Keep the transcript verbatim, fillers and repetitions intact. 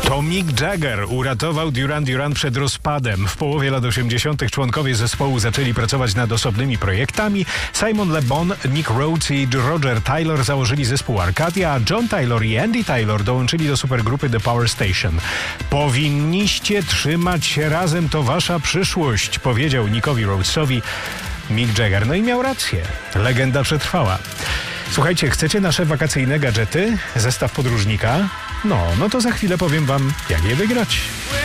To Mick Jagger uratował Duran Duran przed rozpadem. W połowie lat osiemdziesiątych członkowie zespołu zaczęli pracować nad osobnymi projektami. Simon Le Bon, Nick Rhodes i Roger Taylor założyli zespół Arcadia, a John Taylor i Andy Taylor dołączyli do supergrupy The Power Station. Powinniście trzymać się razem, to wasza przyszłość, powiedział Nickowi Rhodesowi Mick Jagger. No i miał rację. Legenda przetrwała. Słuchajcie, chcecie nasze wakacyjne gadżety? Zestaw podróżnika? No, no to za chwilę powiem wam, jak je wygrać.